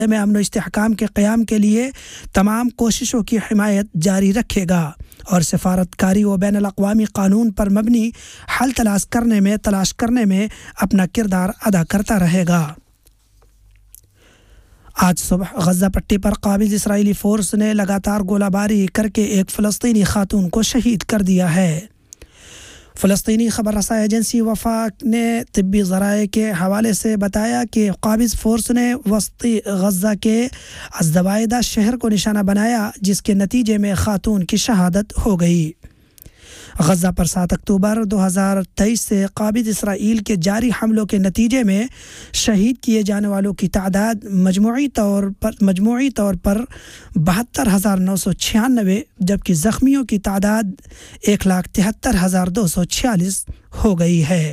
میں امن و استحکام کے قیام کے لیے تمام کوششوں کی حمایت جاری رکھے گا اور سفارتکاری و بین الاقوامی قانون پر مبنی حل تلاش کرنے میں اپنا کردار ادا کرتا رہے گا۔ آج صبح غزہ پٹی پر قابض اسرائیلی فورس نے لگاتار گولہ باری کر کے ایک فلسطینی خاتون کو شہید کر دیا ہے۔ فلسطینی خبر رساں ایجنسی وفاق نے طبی ذرائع کے حوالے سے بتایا کہ قابض فورس نے وسطی غزہ کے الزوائدہ شہر کو نشانہ بنایا، جس کے نتیجے میں خاتون کی شہادت ہو گئی۔ غزہ پر 7 اکتوبر 2023 سے قابض اسرائیل کے جاری حملوں کے نتیجے میں شہید کیے جانے والوں کی تعداد مجموعی طور پر 72,996، جبکہ زخمیوں کی تعداد 1,73,246 ہو گئی ہے۔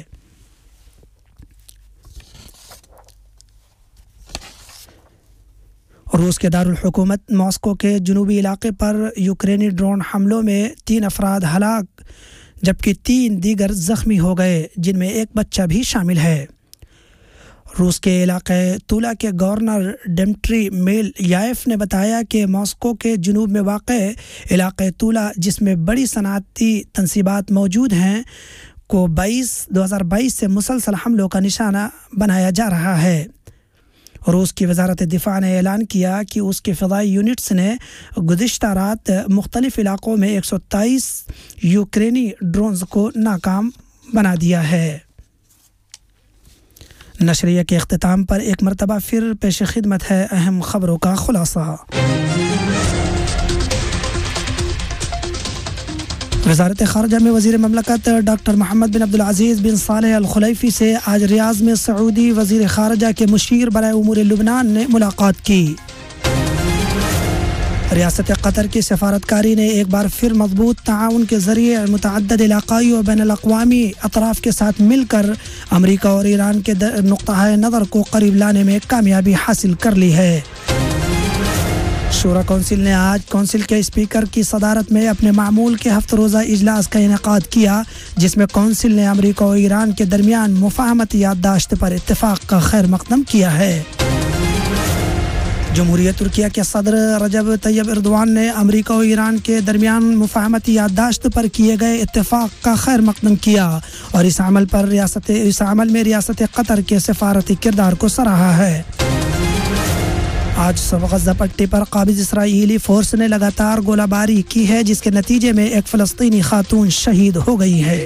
روس کے دارالحکومت ماسکو کے جنوبی علاقے پر یوکرینی ڈرون حملوں میں 3 افراد ہلاک جبکہ 3 دیگر زخمی ہو گئے، جن میں ایک بچہ بھی شامل ہے۔ روس کے علاقے تولا کے گورنر ڈمٹری میلیایف نے بتایا کہ ماسکو کے جنوب میں واقع علاقے تولا، جس میں بڑی صنعتی تنصیبات موجود ہیں، کو 2022 سے مسلسل حملوں کا نشانہ بنایا جا رہا ہے۔ روس کی وزارت دفاع نے اعلان کیا کہ اس کے فضائی یونٹس نے گزشتہ رات مختلف علاقوں میں 123 یوکرینی ڈرونز کو ناکام بنا دیا ہے۔ نشریہ کے اختتام پر ایک مرتبہ پھر پیش خدمت ہے اہم خبروں کا خلاصہ۔ وزارت خارجہ میں وزیر مملکت ڈاکٹر محمد بن عبدالعزیز بن صالح الخلیفی سے آج ریاض میں سعودی وزیر خارجہ کے مشیر برائے امور لبنان نے ملاقات کی۔ ریاست قطر کی سفارتکاری نے ایک بار پھر مضبوط تعاون کے ذریعے متعدد علاقائی و بین الاقوامی اطراف کے ساتھ مل کر امریکہ اور ایران کے نقطہ نظر کو قریب لانے میں کامیابی حاصل کر لی ہے۔ شورا کونسل نے آج کونسل کے اسپیکر کی صدارت میں اپنے معمول کے 7 روزہ اجلاس کا انعقاد کیا، جس میں کونسل نے امریکہ اور ایران کے درمیان مفاہمت یادداشت پر اتفاق کا خیر مقدم کیا ہے۔ جمہوریہ ترکیہ کے صدر رجب طیب ایردوان نے امریکہ اور ایران کے درمیان مفاہمت یادداشت پر کیے گئے اتفاق کا خیر مقدم کیا اور اس عمل میں ریاست قطر کے سفارتی کردار کو سراہا ہے۔ آج صبح غزہ پٹی پر قابض اسرائیلی فورس نے لگاتار گولہ باری کی ہے، جس کے نتیجے میں ایک فلسطینی خاتون شہید ہو گئی ہے۔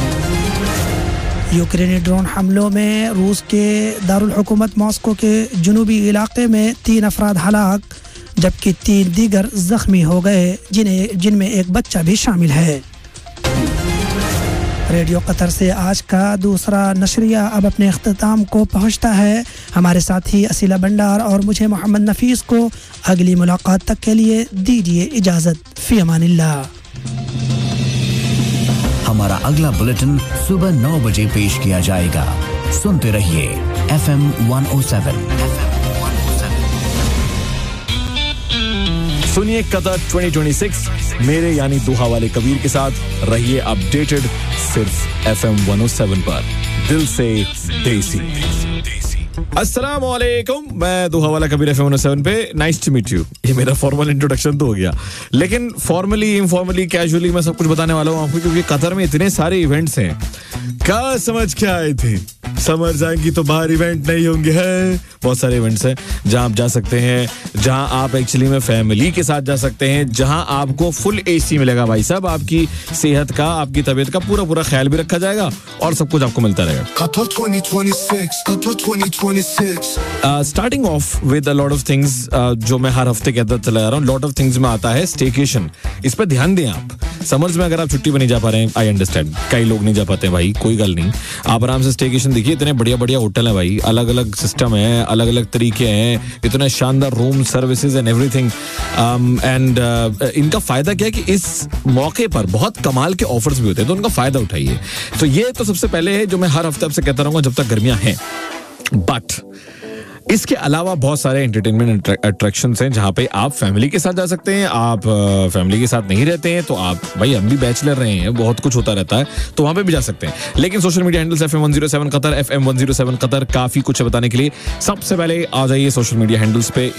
یوکرینی ڈرون حملوں میں روس کے دارالحکومت ماسکو کے جنوبی علاقے میں 3 افراد ہلاک جبکہ 3 دیگر زخمی ہو گئے، جن میں ایک بچہ بھی شامل ہے۔ ریڈیو قطر سے آج کا دوسرا نشریہ اب اپنے اختتام کو پہنچتا ہے۔ ہمارے ساتھی اسیلہ بنڈار اور مجھے محمد نفیس کو اگلی ملاقات تک کے لیے دیجیے اجازت۔ فی امان اللہ۔ ہمارا اگلا بلیٹن صبح 9 بجے پیش کیا جائے گا۔ سنتے رہیے FM 107۔ سنیے قطر 2026 میرے یعنی دوحہ والے کبیر کے ساتھ رہیے اپڈیٹڈ صرف FM 107 پر، دل سے دیسی۔ السلام علیکم، میں دوحہ والا کبیر FM 107 پہ، نائس ٹو میٹ یو۔ یہ میرا فارمل انٹروڈکشن تو ہو گیا، لیکن فارملی انفارملی کیجولی میں سب کچھ بتانے والا ہوں آپ کو، کیونکہ قطر میں اتنے سارے ایونٹس ہیں۔ کیا سمجھ کے آئے تھے سمر جائیں گی تو باہر ایونٹ نہیں ہوں گے؟ ہے بہت سارے ایونٹس ہیں جہاں آپ جا سکتے ہیں، جہاں آپ ایکچولی میں فیملی کے ساتھ جا سکتے ہیں، جہاں آپ کو فل AC ملے گا بھائی صاحب، آپ کی صحت کا، آپ کی طبیعت کا پورا خیال بھی رکھا جائے گا اور سب کچھ آپ کو ملتا رہے گا۔ Qatar 2026 starting of with a lot of things جو میں ہر ہفتے کہتا چلا جا رہا ہوں، lot of things میں آتا ہے اسٹیکیشن۔ اس پہ دھیان دیں آپ، سمرز میں اگر آپ چھٹی پہ نہیں جا پا رہے ہیں، آئی انڈرسٹینڈ، کئی لوگ نہیں جا پاتے ہیں بھائی، کوئی گل نہیں، آپ آرام سے اسٹیکیشن دیکھیے، اتنے بڑھیا ہوٹل ہیں بھائی، الگ الگ سسٹم ہیں، الگ الگ طریقے ہیں، اتنے شاندار روم services and every thing, and ان کا فائدہ کیا ہے کہ اس موقع پر بہت کمال کے آفرز بھی ہوتے ہیں، تو ان کا فائدہ اٹھائیے۔ تو یہ تو سب سے پہلے ہے جو میں ہر ہفتے آپ سے کہتا رہوں گا جب تک گرمیاں ہیں، بٹ اس کے علاوہ بہت سارے انٹرٹینمنٹ اٹریکشنز ہیں جہاں پہ آپ فیملی کے ساتھ جا سکتے ہیں. آپ فیملی کے ساتھ نہیں رہتے ہیں تو آپ بھائی ہم بھی بیچلر رہے ہیں, بہت کچھ ہوتا رہتا ہے, تو وہاں پہ بھی جا سکتے ہیں. لیکن سوشل میڈیا ہینڈلز FM 107 قطر, FM 107 قطر, کافی کچھ ہے بتانے کے لیے. سب سے پہلے آ جائیے سوشل میڈیا ہینڈلز پہ.